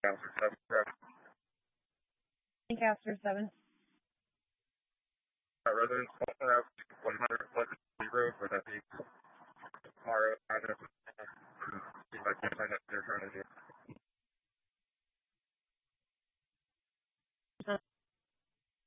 Lancaster 7, correct? Lancaster 7. Residence Route 100 Pleasant Road for